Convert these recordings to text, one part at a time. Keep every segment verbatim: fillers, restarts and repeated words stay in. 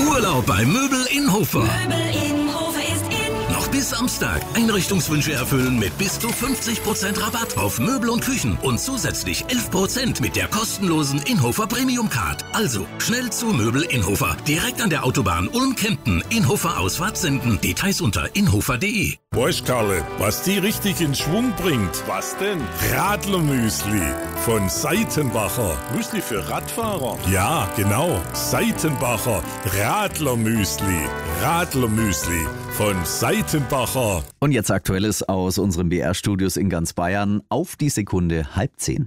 Urlaub bei Möbel in Hofer. Möbel in Hofer ist in. Noch bis Samstag. Einrichtungswünsche erfüllen mit bis zu fünfzig Prozent Rabatt auf Möbel und Küchen und zusätzlich elf Prozent mit der kostenlosen Inhofer Premium Card. Also schnell zu Möbel in Hofer. Direkt an der Autobahn Ulm-Kempten. Inhofer Ausfahrt senden. Details unter inhofer punkt de. Weißt Karle, was die richtig in Schwung bringt? Was denn? Radlermüsli von Seitenbacher. Müsli für Radfahrer? Ja, genau. Seitenbacher Radlermüsli. Radlermüsli von Seitenbacher. Und jetzt Aktuelles aus unseren B R-Studios in ganz Bayern. Auf die Sekunde halb zehn.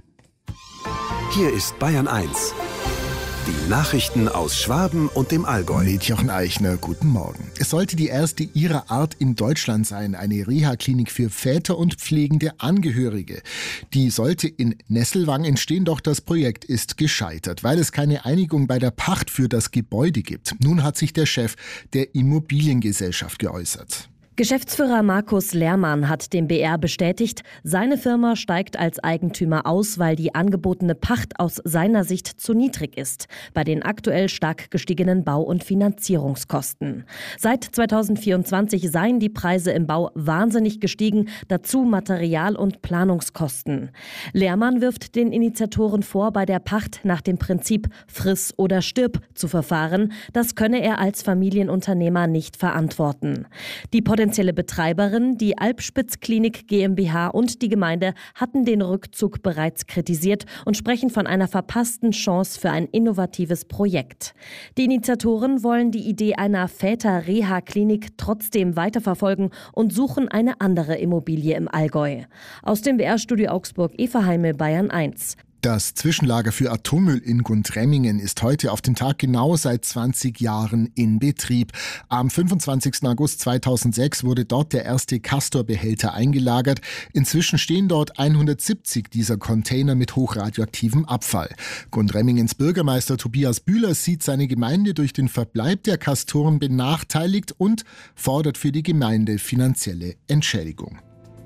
Hier ist Bayern eins. Die Nachrichten aus Schwaben und dem Allgäu. Mit Jochen Eichner, guten Morgen. Es sollte die erste ihrer Art in Deutschland sein, eine Reha-Klinik für Väter und pflegende Angehörige. Die sollte in Nesselwang entstehen, doch das Projekt ist gescheitert, weil es keine Einigung bei der Pacht für das Gebäude gibt. Nun hat sich der Chef der Immobiliengesellschaft geäußert. Geschäftsführer Markus Lehrmann hat dem B R bestätigt, seine Firma steigt als Eigentümer aus, weil die angebotene Pacht aus seiner Sicht zu niedrig ist, bei den aktuell stark gestiegenen Bau- und Finanzierungskosten. Seit zweitausendvierundzwanzig seien die Preise im Bau wahnsinnig gestiegen, dazu Material- und Planungskosten. Lehrmann wirft den Initiatoren vor, bei der Pacht nach dem Prinzip Friss oder stirb zu verfahren. Das könne er als Familienunternehmer nicht verantworten. Die Potenzielle Betreiberin, die Alpspitz-Klinik GmbH und die Gemeinde hatten den Rückzug bereits kritisiert und sprechen von einer verpassten Chance für ein innovatives Projekt. Die Initiatoren wollen die Idee einer Väter-Reha-Klinik trotzdem weiterverfolgen und suchen eine andere Immobilie im Allgäu. Aus dem B R-Studio Augsburg, Eva Heimel, Bayern eins. Das Zwischenlager für Atommüll in Gundremmingen ist heute auf den Tag genau seit zwanzig Jahren in Betrieb. Am fünfundzwanzigsten August zweitausendsechs wurde dort der erste Castor-Behälter eingelagert. Inzwischen stehen dort hundertsiebzig dieser Container mit hochradioaktivem Abfall. Gundremmingens Bürgermeister Tobias Bühler sieht seine Gemeinde durch den Verbleib der Castoren benachteiligt und fordert für die Gemeinde finanzielle Entschädigung.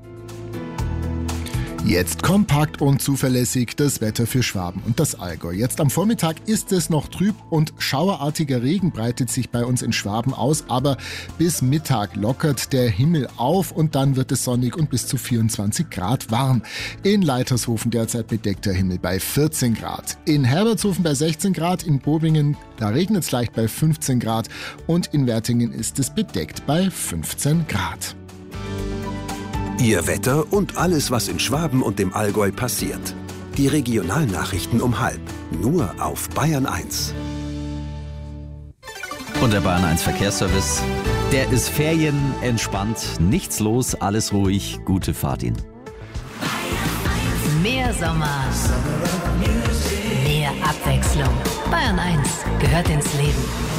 Jetzt kompakt und zuverlässig das Wetter für Schwaben und das Allgäu. Jetzt am Vormittag ist es noch trüb und schauerartiger Regen breitet sich bei uns in Schwaben aus, aber bis Mittag lockert der Himmel auf und dann wird es sonnig und bis zu vierundzwanzig Grad warm. In Leitershofen derzeit bedeckter Himmel bei vierzehn Grad. In Herbertshofen bei sechzehn Grad, in Bobingen, da regnet es leicht bei fünfzehn Grad und in Wertingen ist es bedeckt bei fünfzehn Grad. Ihr Wetter und alles, was in Schwaben und dem Allgäu passiert. Die Regionalnachrichten um halb. Nur auf Bayern eins. Und der Bayern eins Verkehrsservice, der ist ferienentspannt, nichts los, alles ruhig, gute Fahrt Ihnen. Mehr Sommer. Mehr Abwechslung. Bayern eins gehört ins Leben.